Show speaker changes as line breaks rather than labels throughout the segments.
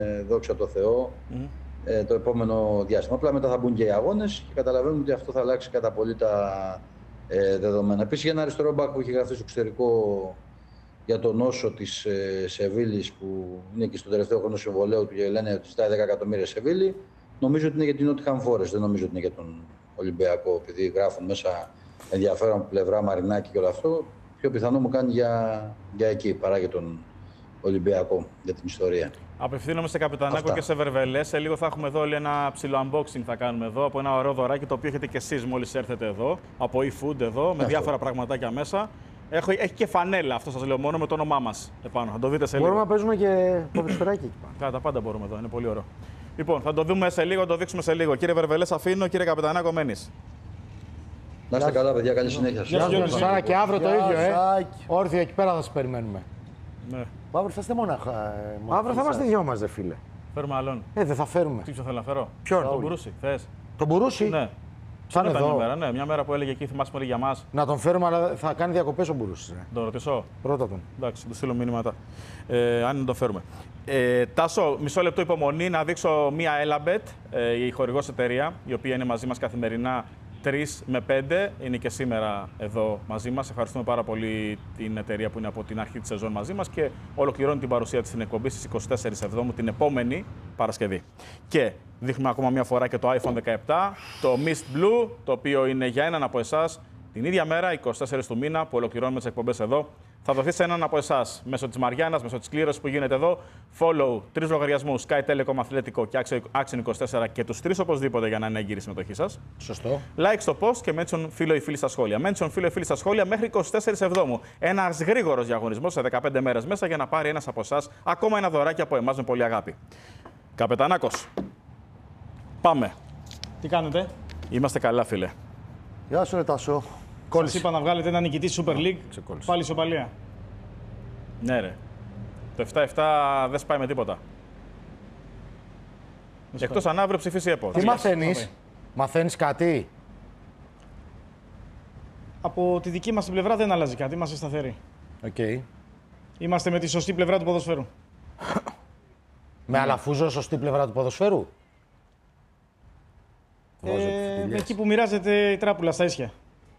δόξα τω Θεώ, το επόμενο διάστημα. Απλά μετά θα μπουν και οι αγώνες και καταλαβαίνουμε ότι αυτό θα αλλάξει κατά πολύ τα δεδομένα. Επίσης, για ένα αριστερό μπακ που έχει γραφτεί στο εξωτερικό για τον Όσο της Σεβίλης, που είναι και στο τελευταίο χρόνο συμβολέου του και λένε ότι ζητάει 10 εκατομμύρια Σεβίλη, νομίζω ότι είναι για την Nottingham Forest, δεν νομίζω ότι είναι για τον Ολυμπιακό, επειδή γράφουν μέσα ενδιαφέρον από πλευρά Μαρινάκη και όλο αυτό. Πιο πιθανό μου κάνει για εκεί παρά για τον Ολυμπιακό, για την ιστορία.
Απευθύνομαι σε Καπετανάκο και σε Βερβελέ. Σε λίγο θα έχουμε εδώ ένα ψηλό unboxing θα κάνουμε εδώ από ένα ωραίο δωράκι το οποίο έχετε και εσείς μόλις έρθετε εδώ, από eFood εδώ, με διάφορα πραγματάκια μέσα. Έχει και φανέλα, αυτό σας λέω μόνο, με το όνομά μας επάνω. Θα το δείτε σε λίγο.
Μπορούμε να παίζουμε και ποδοσφαιράκι εκεί πάνω.
Τα πάντα μπορούμε εδώ, είναι πολύ ωραίο. Λοιπόν, θα το δούμε σε λίγο, το δείξουμε σε λίγο. Κύριε Βερβελέ, αφήνω, κύριε Καπετανάκο, μένεις.
Να είστε καλά, παιδιά, καλή συνέχεια.
Γεια σας, Σάρα, και αύριο το ίδιο, όρθιο εκεί πέρα θα σας περιμένουμε.
Ναι.
Αύριο θα είστε μόναχα.
Αύριο θα είμαστε δυο μας, δε φίλε.
Φέρουμε άλλον.
Δεν θα φέρουμε.
Τι θέλω να φέρω.
Ποιον?
Τον Μπουρούση, θες.
Τον Μπουρούση.
Ναι.
Θα είναι
Ήταν
εδώ.
μια μέρα, ναι, μια μέρα που έλεγε εκεί, θυμάσαι πολύ για μας.
Να τον φέρουμε, αλλά θα κάνει διακοπές ο Μπουρούσης.
Τον ρωτήσω.
Πρώτα τον.
Εντάξει, του στείλω μήνυματα. Αν τον φέρουμε. Τάσο, μισό λεπτό υπομονή να δείξω μία Elabet, η χορηγός εταιρεία, η οποία είναι μαζί μας καθημερινά 3 με 5. Είναι και σήμερα εδώ μαζί μας. Ευχαριστούμε πάρα πολύ την εταιρεία που είναι από την αρχή της σεζόν μαζί μας και ολοκληρώνει την παρουσία της στην εκπομπή στις 24 Εβδόμου, την επόμενη Παρασκευή. Και δείχνουμε ακόμα μία φορά και το iPhone 17, το Mist Blue, το οποίο είναι για έναν από εσάς την ίδια μέρα, 24 του μήνα, που ολοκληρώνουμε τις εκπομπές εδώ. Θα δοθεί σε έναν από εσάς μέσω της Μαριάννας, μέσω της κλήρωσης που γίνεται εδώ. Follow 3 λογαριασμούς, Sky Telecom Αθλητικό και Action 24 και τους 3 οπωσδήποτε για να είναι έγκυρη η συμμετοχή σας.
Σωστό.
Like στο post και mention φίλο ή φίλη στα σχόλια. Mention φίλο ή φίλη στα σχόλια μέχρι 24 Εβδόμου. Ένας γρήγορος διαγωνισμός σε 15 μέρες μέσα για να πάρει ένας από εσάς ακόμα ένα δωράκι από εμάς με πολύ αγάπη. Καπετανάκος. Πάμε.
Τι κάνετε?
Είμαστε καλά, φίλε.
Γεια σου, ρε Τάσο.
Σας είπα να βγάλετε ένα νικητή Super League. Πάλι ισοπαλία.
Ναι, ρε. Το 7-7 δεν σπάει με τίποτα. Εκτός αν αύριο ψηφίσει η ΕΠΟ.
Τι μαθαίνεις? Μαθαίνεις κάτι?
Από τη δική μας την πλευρά δεν αλλάζει κάτι. Είμαστε σταθεροί.
Okay.
Είμαστε με τη σωστή πλευρά του ποδοσφαίρου.
Με Αλαφούζο, σωστή πλευρά του ποδοσφαίρου.
Εκεί που μοιράζεται η τράπουλα στα ίσια.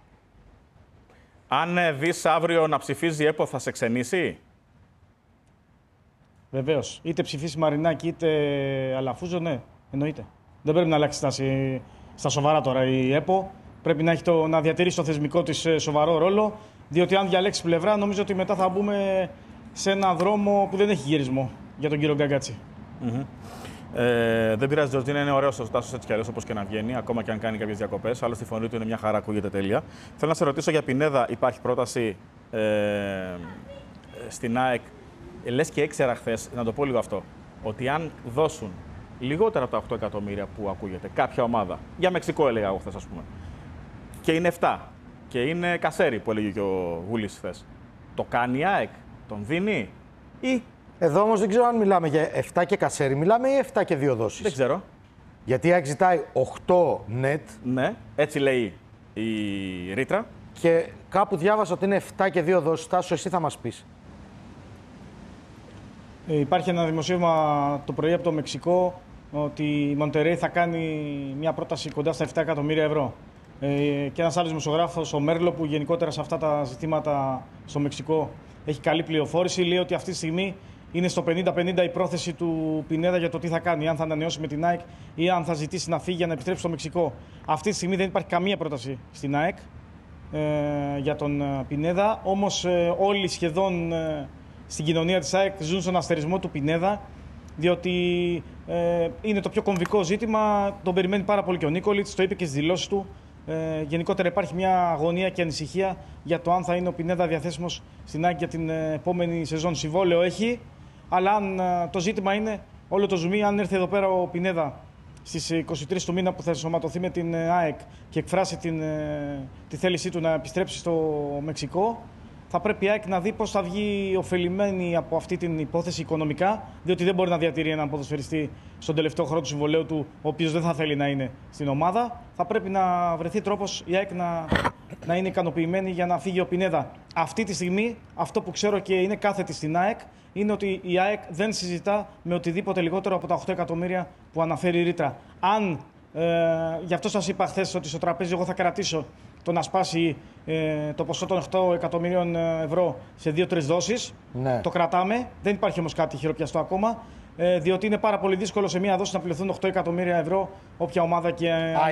Αν δεις αύριο να ψηφίζει η ΕΠΟ, θα σε ξενήσει?
Βεβαίως. Είτε ψηφίσει Μαρινάκη είτε Αλαφούζο, ναι. Εννοείται. Δεν πρέπει να αλλάξει στάση στα σοβαρά τώρα η ΕΠΟ. Πρέπει να, έχει να διατηρήσει το θεσμικό της σοβαρό ρόλο. Διότι αν διαλέξει πλευρά, νομίζω ότι μετά θα μπούμε σε ένα δρόμο που δεν έχει γυρισμό για τον κύριο Γκαγκάτσι.
Δεν πειράζει, Τζορτζίνα, είναι ωραίο ο Τάσος έτσι κι αλλιώς, όπως και να βγαίνει, ακόμα και αν κάνει κάποιες διακοπές. Άλλωστε, η φωνή του είναι μια χαρά, ακούγεται τέλεια. Θέλω να σε ρωτήσω για Πινέδα, υπάρχει πρόταση στην ΑΕΚ. Λες και έξερα χθες, να το πω λίγο αυτό, ότι αν δώσουν λιγότερα από τα 8 εκατομμύρια που ακούγεται κάποια ομάδα, για Μεξικό έλεγα εγώ χθες, ας πούμε, και είναι 7, και είναι κασέρι που έλεγε και ο Γούλης χθες, το κάνει η ΑΕΚ, τον δίνει ή.
Εδώ όμως δεν ξέρω αν μιλάμε για 7 και κασέρι, μιλάμε ή 7 και 2 δόσεις.
Δεν ξέρω.
Γιατί η ΑΕΚ ζητάει 8 net.
Ναι, έτσι λέει η ρήτρα.
Και κάπου διάβασα ότι είναι 7 και 2 δόσεις. Τάσο, εσύ θα μας πεις.
Υπάρχει ένα δημοσίευμα το πρωί από το Μεξικό ότι η Μοντερέι θα κάνει μια πρόταση κοντά στα 7 εκατομμύρια ευρώ. Και ένας άλλος δημοσιογράφος, ο Μέρλο, που γενικότερα σε αυτά τα ζητήματα στο Μεξικό έχει καλή πληροφόρηση, λέει ότι αυτή τη στιγμή είναι στο 50-50 η πρόθεση του Πινέδα για το τι θα κάνει, αν θα ανανεώσει με την ΑΕΚ ή αν θα ζητήσει να φύγει για να επιστρέψει στο Μεξικό. Αυτή τη στιγμή δεν υπάρχει καμία πρόταση στην ΑΕΚ για τον Πινέδα, όμως όλοι σχεδόν στην κοινωνία της ΑΕΚ ζουν στον αστερισμό του Πινέδα, διότι είναι το πιο κομβικό ζήτημα, τον περιμένει πάρα πολύ και ο Νίκολιτς, το είπε και στις δηλώσεις του. Γενικότερα υπάρχει μια αγωνία και ανησυχία για το αν θα είναι ο Πινέδα διαθέσιμος στην ΑΕΚ για την επόμενη σεζόν. Συμβόλαιο έχει, αλλά αν το ζήτημα είναι όλο το ζουμί, αν έρθει εδώ πέρα ο Πινέδα στις 23 του μήνα που θα ενσωματωθεί με την ΑΕΚ και εκφράσει τη θέλησή του να επιστρέψει στο Μεξικό, θα πρέπει η ΑΕΚ να δει πώς θα βγει ωφελημένη από αυτή την υπόθεση οικονομικά, διότι δεν μπορεί να διατηρεί έναν ποδοσφαιριστή στον τελευταίο χρόνο του συμβολέου του, ο οποίος δεν θα θέλει να είναι στην ομάδα. Θα πρέπει να βρεθεί τρόπος η ΑΕΚ να είναι ικανοποιημένη για να φύγει ο Πινέδα. αυτή τη στιγμή αυτό που ξέρω και είναι κάθετη στην ΑΕΚ είναι ότι η ΑΕΚ δεν συζητά με οτιδήποτε λιγότερο από τα 8 εκατομμύρια που αναφέρει η ρήτρα. Αν, γι' αυτό σας είπα χθες ότι στο τραπέζι εγώ θα κρατήσω το να σπάσει το ποσό των 8 εκατομμυρίων ευρώ σε 2-3 δόσεις.
Ναι.
Το κρατάμε. Δεν υπάρχει όμως κάτι χειροπιαστό ακόμα. Διότι είναι πάρα πολύ δύσκολο σε μία δόση να πληθούν 8 εκατομμύρια ευρώ όποια ομάδα και.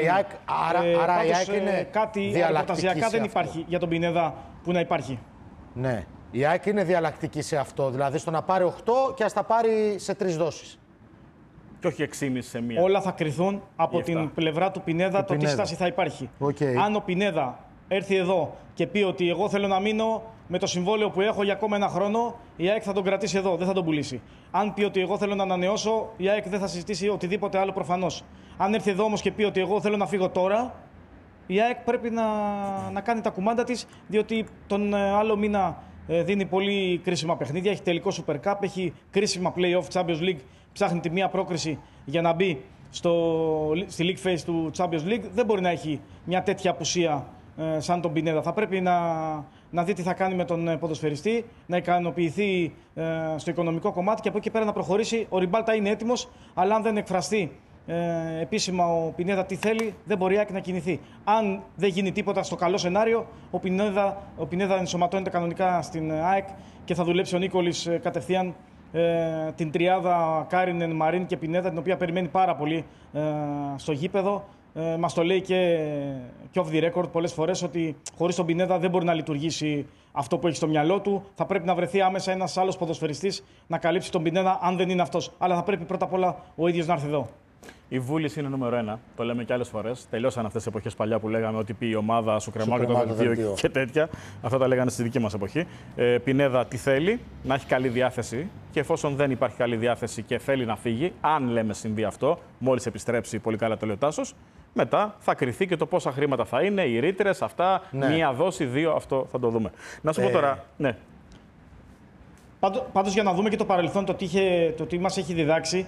Άρα η ΑΕΚ είναι
κάτι ρεπορταζιακά δεν υπάρχει για τον Πινέδα που να υπάρχει.
Ναι. Η ΑΕΚ είναι διαλλακτική σε αυτό. Δηλαδή στο να πάρει 8 και ας τα πάρει σε 3 δόσεις.
Και όχι 6,5 σε μία.
Όλα θα κρυθούν από την πλευρά του Πινέδα το τι στάση θα υπάρχει.
Okay.
Αν ο Πινέδα έρθει εδώ και πει ότι εγώ θέλω να μείνω με το συμβόλαιο που έχω για ακόμα ένα χρόνο, η ΑΕΚ θα τον κρατήσει εδώ, δεν θα τον πουλήσει. Αν πει ότι εγώ θέλω να ανανεώσω, η ΑΕΚ δεν θα συζητήσει οτιδήποτε άλλο προφανώς. Αν έρθει εδώ όμως και πει ότι εγώ θέλω να φύγω τώρα, η ΑΕΚ πρέπει να κάνει τα κουμάντα της, διότι τον άλλο μήνα δίνει πολύ κρίσιμα παιχνίδια. Έχει τελικό Super Cup, έχει κρίσιμα play-off Champions League, ψάχνει τη μία πρόκριση για να μπει στη League Phase του Champions League. Δεν μπορεί να έχει μια τέτοια απουσία σαν τον Πινέδα. Θα πρέπει να δει τι θα κάνει με τον ποδοσφαιριστή, να ικανοποιηθεί στο οικονομικό κομμάτι και από εκεί πέρα να προχωρήσει. Ο Ριμπάλτα είναι έτοιμος, αλλά αν δεν εκφραστεί επίσημα ο Πινέδα τι θέλει, δεν μπορεί να κινηθεί. Αν δεν γίνει τίποτα στο καλό σενάριο, ο Πινέδα ενσωματώνεται κανονικά στην ΑΕΚ και θα δουλέψει ο Νίκολης κατευθείαν την τριάδα Κάρινεν, Μαρίν και Πινέδα, την οποία περιμένει πάρα πολύ στο γήπεδο. Μας το λέει και off the record πολλές φορές ότι χωρίς τον Πινέδα δεν μπορεί να λειτουργήσει αυτό που έχει στο μυαλό του. Θα πρέπει να βρεθεί άμεσα ένας άλλος ποδοσφαιριστής να καλύψει τον Πινέδα, αν δεν είναι αυτός. Αλλά θα πρέπει πρώτα απ' όλα ο ίδιος να έρθει εδώ.
Η βούληση είναι νούμερο 1. Το λέμε και άλλες φορές. Τελειώσαν αυτές τις εποχές παλιά που λέγαμε ότι πει η ομάδα σου κρεμάω και το δελτίο και τέτοια. Αυτά τα λέγανε στη δική μας εποχή. Πινέδα τι θέλει, να έχει καλή διάθεση. Και εφόσον δεν υπάρχει καλή διάθεση και θέλει να φύγει, αν λέμε συμβεί αυτό, μόλις επιστρέψει, πολύ καλά το λέει ο Τάσος, μετά θα κριθεί και το πόσα χρήματα θα είναι, οι ρήτρες, αυτά, μία δόση, 2, αυτό θα το δούμε. Να σου πω τώρα. Ναι.
Πάντως για να δούμε και το παρελθόν, το τι μας έχει διδάξει.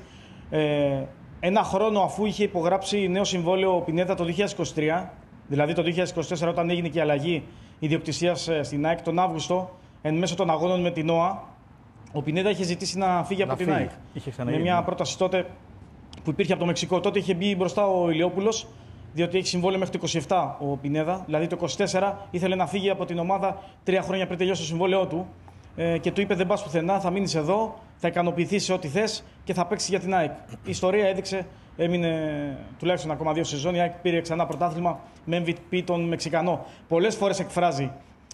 Ένα χρόνο αφού είχε υπογράψει νέο συμβόλαιο ο Πινέδα το 2023, δηλαδή το 2024 όταν έγινε και η αλλαγή ιδιοκτησίας στην ΑΕΚ, τον Αύγουστο, εν μέσω των αγώνων με την ΟΑ, ο Πινέδα είχε ζητήσει να φύγει από την ΑΕΚ. Με μια πρόταση τότε που υπήρχε από το Μεξικό. Τότε είχε μπει μπροστά ο Ηλιόπουλος, διότι έχει συμβόλαιο μέχρι το 27 ο Πινέδα, δηλαδή το 24 ήθελε να φύγει από την ομάδα 3 χρόνια πριν τελειώσει το συμβόλαιό του. Και του είπε: δεν πας πουθενά, θα μείνεις εδώ, θα ικανοποιηθείς σε ό,τι θες και θα παίξεις για την ΑΕΚ. Η ιστορία έδειξε, έμεινε τουλάχιστον ακόμα 2 σεζόν. Η ΑΕΚ πήρε ξανά πρωτάθλημα με MVP τον Μεξικανό. Πολλές φορές εκφράζει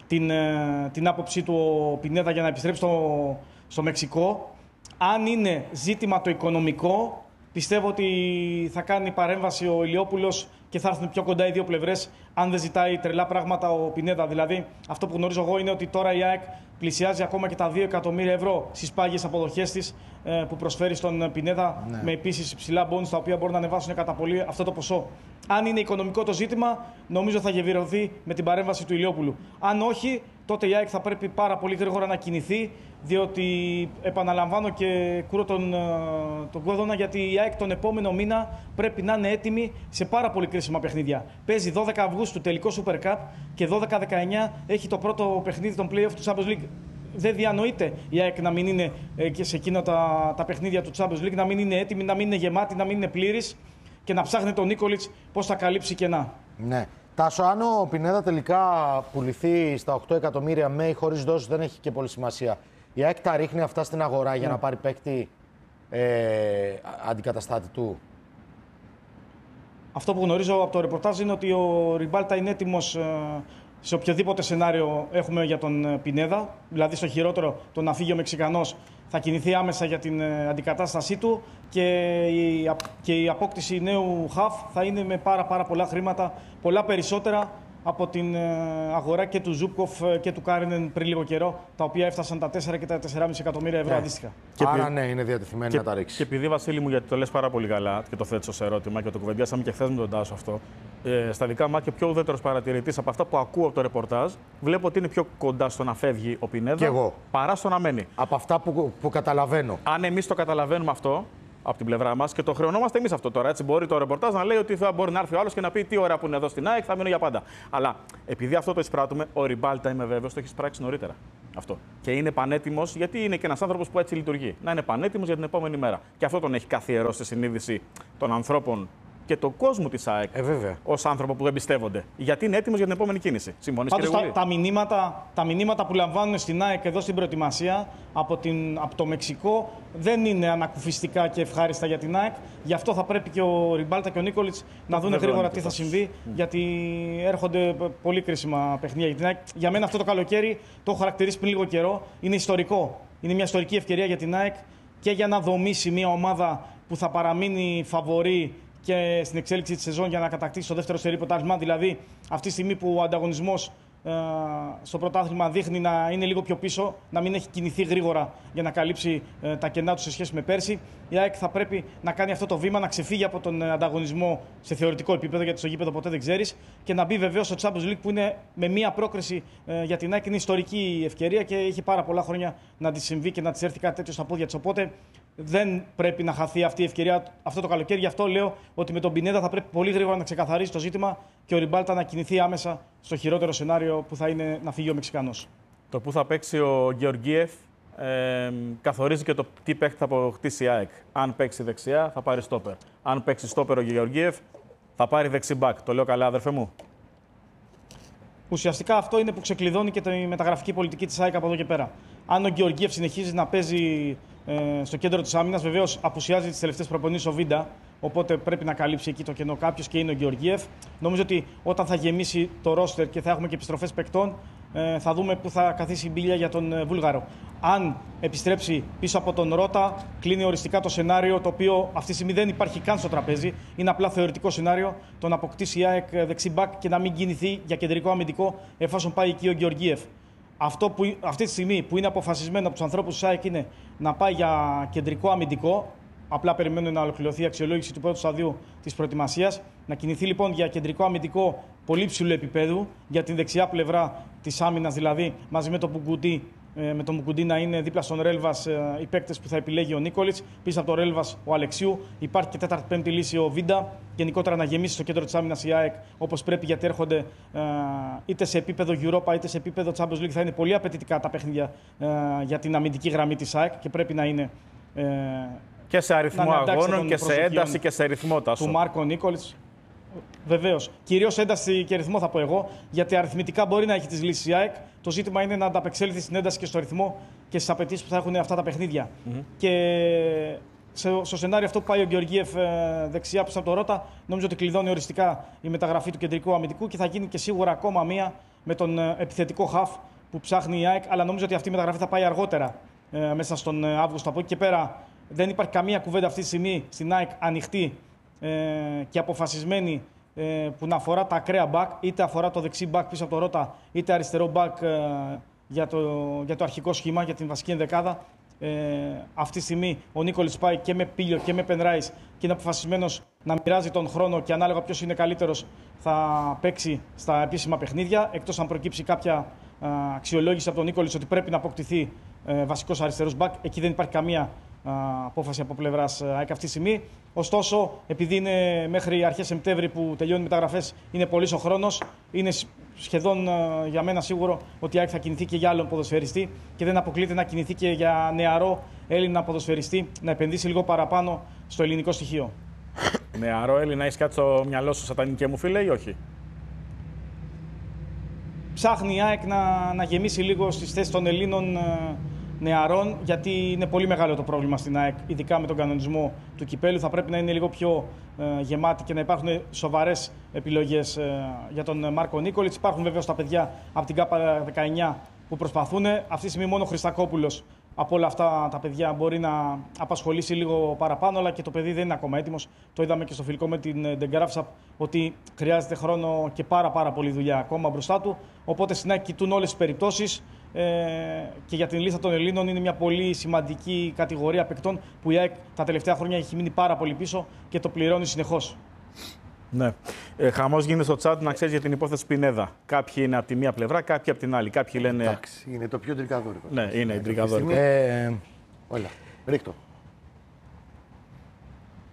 την άποψή του ο Πινέδα για να επιστρέψει στο Μεξικό. Αν είναι ζήτημα το οικονομικό, πιστεύω ότι θα κάνει παρέμβαση ο Ηλιόπουλος και θα έρθουν πιο κοντά οι δύο πλευρές, αν δεν ζητάει τρελά πράγματα ο Πινέδα. Δηλαδή, αυτό που γνωρίζω εγώ είναι ότι τώρα η ΑΕΚ πλησιάζει ακόμα και τα 2 εκατομμύρια ευρώ στις πάγιες αποδοχές της που προσφέρει στον Πινέδα, με επίσης υψηλά μπόνους τα οποία μπορούν να ανεβάσουν κατά πολύ αυτό το ποσό. Αν είναι οικονομικό το ζήτημα, νομίζω θα γεβηρωθεί με την παρέμβαση του Ηλιόπουλου. Αν όχι, τότε η ΑΕΚ θα πρέπει πάρα πολύ γρήγορα να κινηθεί, διότι επαναλαμβάνω και κούρω τον κόδωνα, γιατί η ΑΕΚ τον επόμενο μήνα πρέπει να είναι έτοιμη σε πάρα πολύ κρίσιμα παιχνίδια. Παίζει 12 Αυγούστου τελικό Super Cup και 12-19 έχει το πρώτο παιχνίδι των play-off του Champions League. Δεν διανοείται η ΑΕΚ να μην είναι και σε εκείνα τα παιχνίδια του Champions League, να μην είναι έτοιμη, να μην είναι γεμάτη, να μην είναι πλήρης και να ψάχνει τον Νίκολιτς πώς θα καλύψει κενά.
Ναι. Τάσο, αν ο Πινέδα τελικά πουληθεί στα 8 εκατομμύρια με ή χωρίς δόσεις, δεν έχει και πολύ σημασία. Η ΑΕΚ τα ρίχνει αυτά στην αγορά για να πάρει παίκτη αντικαταστάτη του.
Αυτό που γνωρίζω από το ρεπορτάζ είναι ότι ο Ριμπάλτα είναι έτοιμος σε οποιοδήποτε σενάριο έχουμε για τον Πινέδα. Δηλαδή, στο χειρότερο, το να φύγει ο Μεξικανός θα κινηθεί άμεσα για την αντικατάστασή του και η απόκτηση νέου χαφ θα είναι με πάρα πολλά χρήματα, πολλά περισσότερα από την αγορά και του Ζούπκοφ και του Κάρινεν πριν λίγο καιρό, τα οποία έφτασαν τα 4 και τα 4,5 εκατομμύρια ευρώ αντίστοιχα.
Άρα ναι, είναι διατεθειμένη να τα ρίξει.
Και επειδή, Βασίλη μου, γιατί το λες πάρα πολύ καλά και το θέτεις ως ερώτημα και το κουβεντιάσαμε και χθες με τον Τάσο αυτό, στα δικά μάτια πιο ουδέτερος παρατηρητής από αυτά που ακούω από το ρεπορτάζ, βλέπω ότι είναι πιο κοντά στο να φεύγει ο Πινέδα παρά στο να μένει.
Από αυτά που καταλαβαίνω.
Αν εμείς το καταλαβαίνουμε αυτό, από την πλευρά μας και το χρεωνόμαστε εμείς αυτό τώρα. Έτσι, μπορεί το ρεπορτάζ να λέει ότι θα μπορεί να έρθει ο άλλος και να πει τι ώρα που είναι εδώ στην ΑΕΚ, θα μείνω για πάντα. Αλλά επειδή αυτό το εισπράττουμε, ο Ριμπάλτα, είμαι βέβαιος, το έχει εισπράξει νωρίτερα. Αυτό. Και είναι πανέτοιμος, γιατί είναι και ένας άνθρωπος που έτσι λειτουργεί. Να είναι πανέτοιμος για την επόμενη μέρα. Και αυτό τον έχει καθιερώσει στη συνείδηση των ανθρώπων και του κόσμου της ΑΕΚ ως άνθρωπο που εμπιστεύονται. Γιατί είναι έτοιμος για την επόμενη κίνηση. Συμφωνείς, κύριε Γουλή?
Τα μηνύματα που λαμβάνουν στην ΑΕΚ εδώ στην προετοιμασία από το Μεξικό δεν είναι ανακουφιστικά και ευχάριστα για την ΑΕΚ. Γι' αυτό θα πρέπει και ο Ριμπάλτα και ο Νίκολιτς να δουν γρήγορα τι θα συμβεί. Γιατί έρχονται πολύ κρίσιμα παιχνίδια για την ΑΕΚ. Για μένα αυτό το καλοκαίρι, το έχω χαρακτηρίσει πριν λίγο καιρό, είναι ιστορικό. Είναι μια ιστορική ευκαιρία για την ΑΕΚ και για να δομήσει μια ομάδα που θα παραμείνει φαβορή και στην εξέλιξη της σεζόν για να κατακτήσει το δεύτερο σερί πρωτάθλημα. Δηλαδή, αυτή τη στιγμή που ο ανταγωνισμός στο πρωτάθλημα δείχνει να είναι λίγο πιο πίσω, να μην έχει κινηθεί γρήγορα για να καλύψει τα κενά του σε σχέση με πέρσι, η ΑΕΚ θα πρέπει να κάνει αυτό το βήμα, να ξεφύγει από τον ανταγωνισμό σε θεωρητικό επίπεδο, γιατί στο γήπεδο ποτέ δεν ξέρεις, και να μπει βεβαίως στο Champions League που είναι με μία πρόκριση για την ΑΕΚ. Είναι ιστορική ευκαιρία και είχε πάρα πολλά χρόνια να τη συμβεί και να τη έρθει κάτι τέτοιο στα πόδια της. Οπότε δεν πρέπει να χαθεί αυτή η ευκαιρία αυτό το καλοκαίρι. Γι' αυτό λέω ότι με τον Πινέδα θα πρέπει πολύ γρήγορα να ξεκαθαρίσει το ζήτημα και ο Ριμπάλτα να κινηθεί άμεσα στο χειρότερο σενάριο που θα είναι να φύγει ο Μεξικανός.
Το που θα παίξει ο Γεωργίεφ καθορίζει και το τι παίκτη θα αποκτήσει η ΑΕΚ. Αν παίξει δεξιά, θα πάρει στόπερ. Αν παίξει στόπερ ο Γεωργίεφ, θα πάρει δεξιμπάκ. Το λέω καλά, αδερφέ μου?
Ουσιαστικά αυτό είναι που ξεκλειδώνει και τη μεταγραφική πολιτική της ΑΕΚ από εδώ και πέρα. Αν ο Γεωργίεφ συνεχίζει να παίζει στο κέντρο της άμυνας, βεβαίως απουσιάζει τις τελευταίες προπονήσεις ο Βίντα, οπότε πρέπει να καλύψει εκεί το κενό κάποιος και είναι ο Γεωργίεφ. Νομίζω ότι όταν θα γεμίσει το ρόστερ και θα έχουμε και επιστροφές παικτών, θα δούμε πού θα καθίσει η μπίλια για τον Βούλγαρο. Αν επιστρέψει πίσω από τον Ρώτα, κλείνει οριστικά το σενάριο, το οποίο αυτή τη στιγμή δεν υπάρχει καν στο τραπέζι. Είναι απλά θεωρητικό σενάριο το να αποκτήσει η ΑΕΚ δεξί μπακ και να μην κινηθεί για κεντρικό αμυντικό εφόσον πάει εκεί ο Γεωργίεφ. Αυτό που αυτή τη στιγμή που είναι αποφασισμένο από τους ανθρώπους της ΑΕΚ είναι να πάει για κεντρικό αμυντικό. Απλά περιμένουν να ολοκληρωθεί η αξιολόγηση του πρώτου σταδίου της προετοιμασίας. Να κινηθεί λοιπόν για κεντρικό αμυντικό πολύ ψηλού επίπεδου, για την δεξιά πλευρά της άμυνας, δηλαδή μαζί με τον Μουκουντή να είναι δίπλα στον Ρέλβας οι παίκτες που θα επιλέγει ο Νίκολιτς. Πίσω από τον Ρέλβας ο Αλεξίου. Υπάρχει και τέταρτη-πέμπτη λύση ο Βίντα. Γενικότερα να γεμίσει στο κέντρο της άμυνας η ΑΕΚ όπως πρέπει, γιατί έρχονται είτε σε επίπεδο Europa είτε σε επίπεδο Champions League. Θα είναι πολύ απαιτητικά τα παιχνίδια για την αμυντική γραμμή της ΑΕΚ και πρέπει να είναι.
Και σε αριθμό αγώνων και σε ένταση και σε ρυθμό, Τάσο.
Του Μάρκο Νίκολιτς. Βεβαίως. Κυρίως ένταση και ρυθμό θα πω εγώ, γιατί αριθμητικά μπορεί να έχει τις λύσεις η ΑΕΚ. Το ζήτημα είναι να ανταπεξέλθει στην ένταση και στο ρυθμό και στις απαιτήσεις που θα έχουν αυτά τα παιχνίδια. Και στο σενάριο αυτό που πάει ο Γεωργίεφ δεξιά πίσω από το Ρώτα, νομίζω ότι κλειδώνει οριστικά η μεταγραφή του κεντρικού αμυντικού και θα γίνει και σίγουρα ακόμα μία με τον επιθετικό χαφ που ψάχνει η ΑΕΚ. Αλλά νομίζω ότι αυτή η μεταγραφή θα πάει αργότερα, μέσα στον Αύγουστο. Από εκεί και πέρα δεν υπάρχει καμία κουβέντα αυτή τη στιγμή στην ΑΕΚ ανοιχτή και αποφασισμένη που να αφορά τα ακραία μπακ, είτε αφορά το δεξί μπακ πίσω από το Ρώτα, είτε αριστερό μπακ για το αρχικό σχήμα, για την βασική ενδεκάδα. Αυτή τη στιγμή ο Νίκολιτς πάει και με Πίλιο και με Πενράις και είναι αποφασισμένος να μοιράζει τον χρόνο και ανάλογα ποιος είναι καλύτερος θα παίξει στα επίσημα παιχνίδια, εκτός αν προκύψει κάποια αξιολόγηση από τον Νίκολιτς ότι πρέπει να αποκτηθεί βασικός αριστερός μπακ. Εκεί δεν υπάρχει καμία απόφαση από πλευράς ΑΕΚ αυτή τη στιγμή. Ωστόσο, επειδή είναι μέχρι αρχές Σεπτέμβρη που τελειώνουν οι μεταγραφές, είναι πολύς ο χρόνος. Είναι σχεδόν για μένα σίγουρο ότι η ΑΕΚ θα κινηθεί και για άλλον ποδοσφαιριστή και δεν αποκλείται να κινηθεί και για νεαρό Έλληνα ποδοσφαιριστή, να επενδύσει λίγο παραπάνω στο ελληνικό στοιχείο.
Νεαρό Έλληνα, έχεις κάτι στο μυαλό σου, σατανικέ μου φίλε, ή όχι?
Ψάχνει η ΑΕΚ να γεμίσει λίγο στις θέσεις των Ελλήνων νεαρών, γιατί είναι πολύ μεγάλο το πρόβλημα στην ΑΕΚ, ειδικά με τον κανονισμό του κυπέλου. Θα πρέπει να είναι λίγο πιο γεμάτη και να υπάρχουν σοβαρές επιλογές για τον Μάρκο Νίκολιτς. Υπάρχουν βέβαια τα παιδιά από την ΚΑΠΑ 19 που προσπαθούν. Αυτή τη στιγμή μόνο ο Χριστακόπουλος από όλα αυτά τα παιδιά μπορεί να απασχολήσει λίγο παραπάνω, αλλά και το παιδί δεν είναι ακόμα έτοιμος. Το είδαμε και στο φιλικό με την Ντεγκράφσα ότι χρειάζεται χρόνο και πάρα πολύ δουλειά ακόμα μπροστά του. Οπότε στην ΑΕΚ κοιτούν όλες τις περιπτώσεις. Και για την λίστα των Ελλήνων είναι μια πολύ σημαντική κατηγορία παικτών που η ΑΕΚ τα τελευταία χρόνια έχει μείνει πάρα πολύ πίσω και το πληρώνει συνεχώς. Ναι.
Χαμός γίνεται στο chat, να ξέρεις, για την υπόθεση Πινέδα. Κάποιοι είναι από τη μία πλευρά, κάποιοι από την άλλη. Κάποιοι λένε.
Εντάξει, είναι το πιο τρικαδόρικο.
Ναι, είναι τρικαδόρικο.
Όλα. Ρίχτω.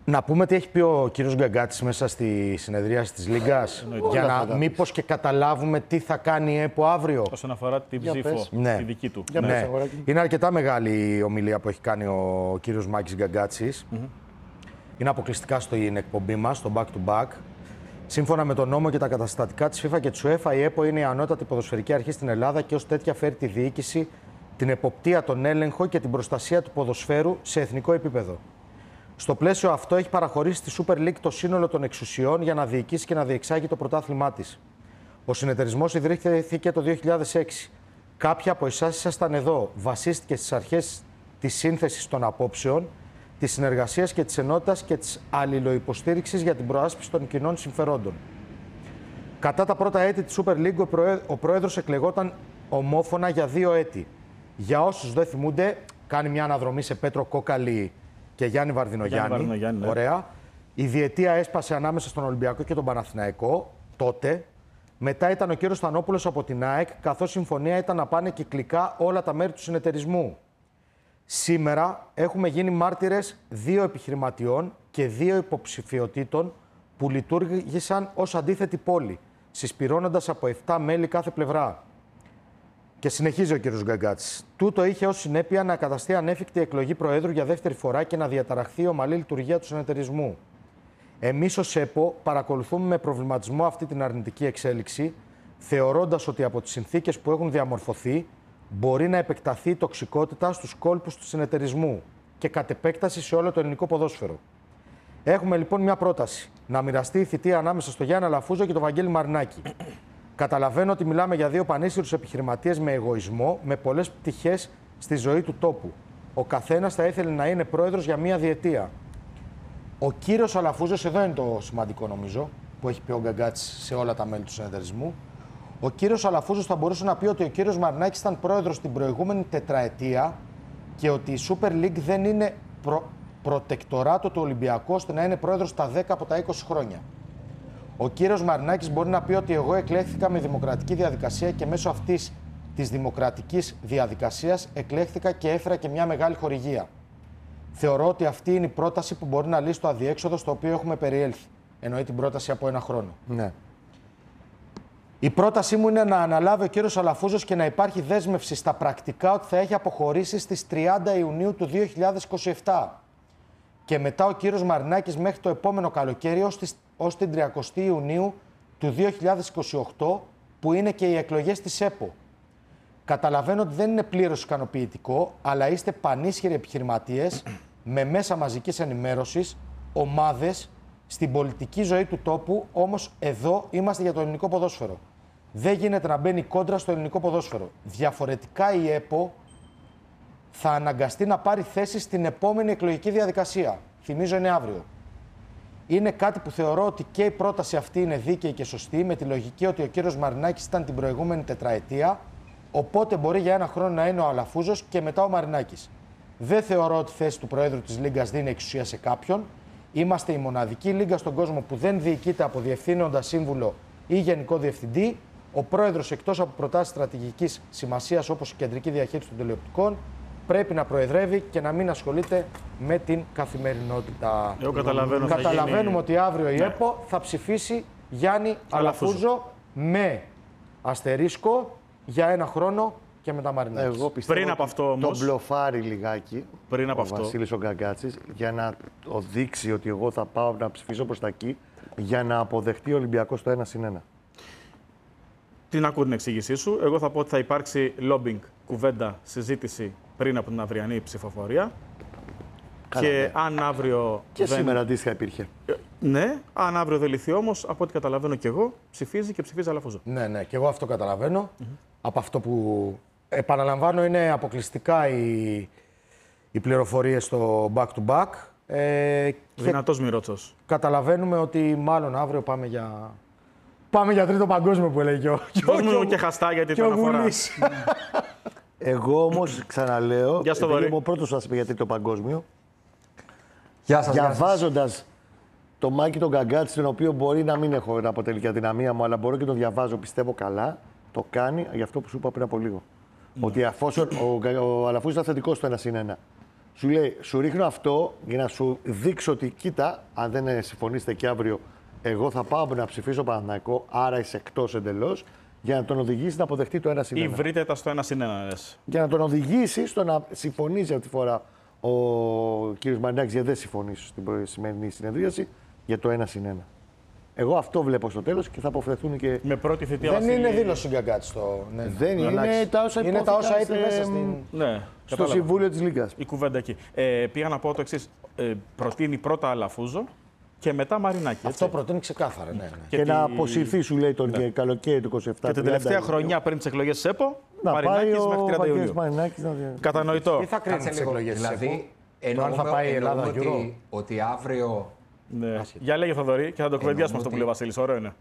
Να πούμε τι έχει πει ο κύριος Γκαγκάτσης μέσα στη συνεδρίαση της Λίγκας, για να μήπως και καταλάβουμε τι θα κάνει η ΕΠΟ αύριο.
Όσον αφορά την ψήφο, τη δική του.
Ναι. Είναι αρκετά μεγάλη η ομιλία που έχει κάνει ο κύριος Μάκης Γκαγκάτσης. Είναι αποκλειστικά στην εκπομπή μας, στο Back to Back. Σύμφωνα με τον νόμο και τα καταστατικά της FIFA και της UEFA, η ΕΠΟ είναι η ανώτατη ποδοσφαιρική αρχή στην Ελλάδα και ως τέτοια φέρει τη διοίκηση, την εποπτεία, τον έλεγχο και την προστασία του ποδοσφαίρου σε εθνικό επίπεδο. Στο πλαίσιο αυτό, έχει παραχωρήσει στη Super League το σύνολο των εξουσιών για να διοικήσει και να διεξάγει το πρωτάθλημά της. Ο συνεταιρισμός ιδρύθηκε το 2006. Κάποιοι από εσάς ήσασταν εδώ. Βασίστηκε στις αρχές της σύνθεσης των απόψεων, της συνεργασίας και της ενότητας και της αλληλοϊποστήριξης για την προάσπιση των κοινών συμφερόντων. Κατά τα πρώτα έτη της Super League, ο πρόεδρος εκλεγόταν ομόφωνα για 2 έτη. Για όσους δεν θυμούνται, κάνει μια αναδρομή σε Πέτρο Κόκαλη και Γιάννη Βαρδινογιάννη.
Ναι.
Ωραία. Η διετία έσπασε ανάμεσα στον Ολυμπιακό και τον Παναθηναϊκό τότε. Μετά ήταν ο κύριος Στανόπουλος από την ΑΕΚ, καθώς συμφωνία ήταν να πάνε κυκλικά όλα τα μέρη του συνεταιρισμού. Σήμερα έχουμε γίνει μάρτυρες 2 επιχειρηματιών και 2 υποψηφιωτήτων που λειτουργήσαν ως αντίθετη πόλη, συσπυρώνοντας από 7 μέλη κάθε πλευρά. Και συνεχίζει ο κύριος Γκαγκάτσης. Τούτο είχε ως συνέπεια να καταστεί ανέφικτη εκλογή Προέδρου για δεύτερη φορά και να διαταραχθεί η ομαλή λειτουργία του συνεταιρισμού. Εμείς ως ΕΠΟ παρακολουθούμε με προβληματισμό αυτή την αρνητική εξέλιξη, θεωρώντας ότι από τις συνθήκες που έχουν διαμορφωθεί μπορεί να επεκταθεί η τοξικότητα στους κόλπους του συνεταιρισμού και κατ' επέκταση σε όλο το ελληνικό ποδόσφαιρο. Έχουμε λοιπόν μια πρόταση: να μοιραστεί η θητεία ανάμεσα στο Γιάννη Αλαφούζο και τον Βαγγέλη Μαρινάκη. Καταλαβαίνω ότι μιλάμε για 2 πανίσχυρους επιχειρηματίες με εγωισμό, με πολλές πτυχές στη ζωή του τόπου. Ο καθένας θα ήθελε να είναι πρόεδρος για 1 διετία. Ο κύριος Αλαφούζος, εδώ είναι το σημαντικό νομίζω, που έχει πει ο Γκαγκάτσης σε όλα τα μέλη του συνεταιρισμού. Ο κύριος Αλαφούζος θα μπορούσε να πει ότι ο κύριος Μαρινάκης ήταν πρόεδρος την προηγούμενη τετραετία και ότι η Super League δεν είναι προτεκτοράτο του Ολυμπιακού ώστε να είναι πρόεδρος τα 10 από τα 20 χρόνια. Ο κύριος Μαρινάκης μπορεί να πει ότι εγώ εκλέχθηκα με δημοκρατική διαδικασία και μέσω αυτής της δημοκρατικής διαδικασίας εκλέχθηκα και έφερα και μια μεγάλη χορηγία. Θεωρώ ότι αυτή είναι η πρόταση που μπορεί να λύσει το αδιέξοδο στο οποίο έχουμε περιέλθει. Εννοεί την πρόταση από 1 χρόνο. Ναι. Η πρότασή μου είναι να αναλάβει ο κύριος Αλαφούζος και να υπάρχει δέσμευση στα πρακτικά ότι θα έχει αποχωρήσει στις 30 Ιουνίου του 2027. Και μετά ο κύριος Μαρινάκης μέχρι το επόμενο καλοκαίρι ως την 30 Ιουνίου του 2028, που είναι και οι εκλογές της ΕΠΟ. Καταλαβαίνω ότι δεν είναι πλήρως ικανοποιητικό, αλλά είστε πανίσχυροι επιχειρηματίες με μέσα μαζικής ενημέρωσης, ομάδες, στην πολιτική ζωή του τόπου, όμως εδώ είμαστε για το ελληνικό ποδόσφαιρο. Δεν γίνεται να μπαίνει κόντρα στο ελληνικό ποδόσφαιρο. Διαφορετικά η ΕΠΟ θα αναγκαστεί να πάρει θέση στην επόμενη εκλογική διαδικασία. Θυμίζω είναι αύριο. Είναι κάτι που θεωρώ ότι και η πρόταση αυτή είναι δίκαιη και σωστή, με τη λογική ότι ο κύριος Μαρινάκης ήταν την προηγούμενη τετραετία, οπότε μπορεί για 1 χρόνο να είναι ο Αλαφούζος και μετά ο Μαρινάκης. Δεν θεωρώ ότι η θέση του Προέδρου της Λίγκας δίνει εξουσία σε κάποιον. Είμαστε η μοναδική λίγκα στον κόσμο που δεν διοικείται από διευθύνοντα σύμβουλο ή γενικό διευθυντή. Ο πρόεδρος, εκτός από προτάσεις στρατηγικής σημασίας όπως η κεντρική διαχείριση των τηλεοπτικών, πρέπει να προεδρεύει και να μην ασχολείται με την καθημερινότητα.
Εγώ
Καταλαβαίνουμε ότι αύριο η ΕΠΟ θα ψηφίσει Γιάννη Αλαφούζο με αστερίσκο για 1 χρόνο και μετά Μαρινάκης.
Εγώ πιστεύω
πριν από αυτό όμως,
τον μπλοφάρει λιγάκι
πριν από
ο
αυτό,
Βασίλης ο Γκαγκάτσης για να δείξει ότι εγώ θα πάω να ψηφίσω προς τα εκεί για να αποδεχτεί ο Ολυμπιακός το 1-1.
την ακούω την εξήγησή σου. Εγώ θα πω ότι θα υπάρξει lobbying, κουβέντα, συζήτηση πριν από την αυριανή ψηφοφορία.
Καλά,
και
ναι.
αν αύριο.
Και σήμερα αντίστοιχα υπήρχε.
Ναι, αν αύριο δεν λυθεί όμως, από ό,τι καταλαβαίνω κι εγώ, ψηφίζει και ψηφίζει Αλαφούζο.
Ναι, ναι, και εγώ αυτό καταλαβαίνω. Από αυτό που επαναλαμβάνω, είναι αποκλειστικά οι πληροφορίες στο back-to-back.
Δυνατός Μιρότσος.
Καταλαβαίνουμε ότι μάλλον αύριο πάμε για τρίτο παγκόσμιο που έλεγε ο
Δώσ' μου και χαστά γιατί το αναφορά.
Εγώ όμως ξαναλέω,
Γεια στο
επειδή
Δωρή.
είμαι ο πρώτος που σας είπε γιατί το παγκόσμιο,
Γεια σας.
διαβάζοντας το Μάκη τον Γκαγκάτση, τον οποίο μπορεί να μην έχω να αποτελεί και αδυναμία μου, αλλά μπορώ και τον διαβάζω, πιστεύω καλά, το κάνει για αυτό που σου είπα πριν από λίγο. Ότι αφόσον ο Αλαφούζος ήταν θετικός στο 1-1, Σου λέει, σου ρίχνω αυτό για να σου δείξω ότι κοίτα, αν δεν συμφωνήσετε και αύριο, εγώ θα πάω να ψηφίσω Παναθηναϊκό, άρα είσαι εκτός εντελώς, για να τον οδηγήσει να αποδεχτεί το 1-1.
Ή βρείτε τα στο 1-1.
Για να τον οδηγήσει στο να συμφωνήσει αυτή τη φορά ο κύριος Μαρινάκης, γιατί δεν συμφωνήσει στην σημερινή συνεδρίαση, για το 1-1. Εγώ αυτό βλέπω στο τέλος και θα αποφρεθούν και.
Με πρώτη θητεία
Δεν
Βασίλη...
είναι δήλωση Γκαγκάτση
Ναι, δεν είναι τα όσα
είναι τα όσα είπε μέσα στην.
Ναι,
στο Συμβούλιο της Λίγκας.
Η κουβέντα εκεί. Πήγα να πω το εξής. Προτείνει πρώτα Αλαφούζο και μετά Μαρινάκη. Έτσι.
Αυτό προτείνει ξεκάθαρα. Ναι.
Και να αποσυρθεί, σου λέει, τον καλοκαίρι του 27.
Και την τελευταία χρονιά πριν τις εκλογές της ΕΠΟ,
να
Μαρινάκης μέχρι 30 Ιουλίου.
Κατανοητό.
Τι θα κρίνει τις εκλογές της ΕΠΟ?
Δηλαδή,
αν θα πάει η Ελλάδα
ότι αύριο.
Ναι. Για λέγε Θοδωρή και θα το κουβεντιάσουμε αυτό που λέει ο Βασίλης. Ωραίο είναι.